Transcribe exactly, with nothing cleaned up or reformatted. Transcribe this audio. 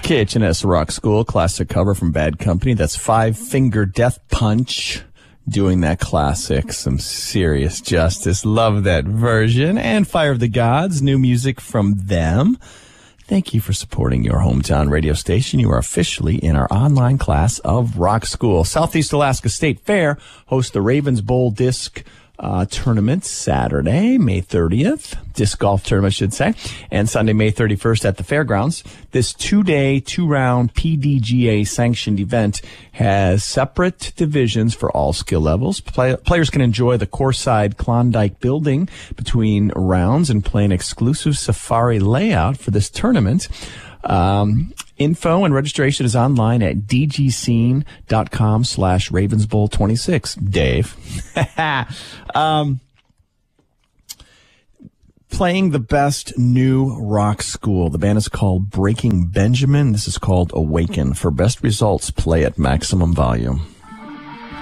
K H N S Rock School, classic cover from Bad Company. That's Five Finger Death Punch doing that classic. Some serious justice. Love that version. And Fire of the Gods, new music from them. Thank you for supporting your hometown radio station. You are officially in our online class of Rock School. Southeast Alaska State Fair hosts the Ravens Bowl Disc Uh, tournament Saturday, May thirtieth, disc golf tournament, I should say, and Sunday, May thirty-first at the fairgrounds. This two-day, two-round P D G A sanctioned event has separate divisions for all skill levels. Play- players can enjoy the course-side Klondike building between rounds and play an exclusive safari layout for this tournament. Um, info and registration is online at dgscene.com slash ravensbowl26. Dave. um, playing the best new rock school. The band is called Breaking Benjamin. This is called Awaken. For best results, play at maximum volume.